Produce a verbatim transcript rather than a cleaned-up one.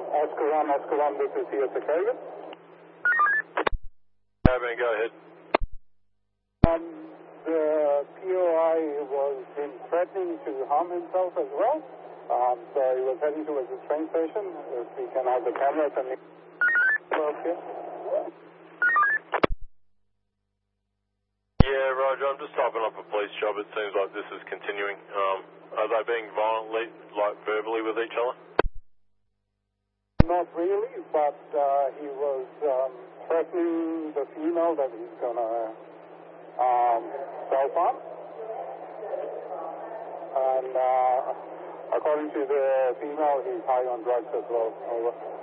Oscar one, Oscar one, this is here to Kogan. Kogan, go ahead. Um, the P O I was been threatening to harm himself as well. Um, so he was heading towards the train station. If we can have the camera, can we... Okay. Yeah, Roger, I'm just typing up a police job. It seems like this is continuing. Um, are they being violently, like verbally with each other? Not really, but uh, he was um, threatening the female that he's going to um, self harm. And uh, according to the female, he's high on drugs as well. Over.